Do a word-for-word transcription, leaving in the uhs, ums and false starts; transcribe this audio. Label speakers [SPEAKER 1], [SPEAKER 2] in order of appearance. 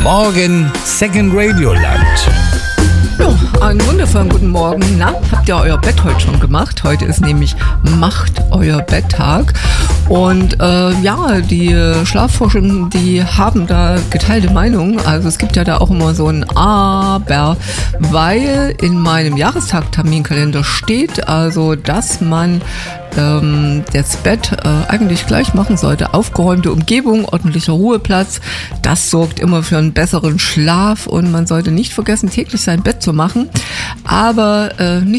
[SPEAKER 1] Morgen Second Radio Land.
[SPEAKER 2] Ja, einen wundervollen guten Morgen. Na, habt ihr euer Bett heute schon gemacht? Heute ist nämlich Macht euer Betttag. Und äh, ja, die Schlafforschenden, die haben da geteilte Meinungen. Also es gibt ja da auch immer so ein Aber, weil in meinem Jahrestag-Terminkalender steht, also dass man ähm, das Bett äh, eigentlich gleich machen sollte. Aufgeräumte Umgebung, ordentlicher Ruheplatz, das sorgt immer für einen besseren Schlaf und man sollte nicht vergessen, täglich sein Bett zu machen. Aber äh, nicht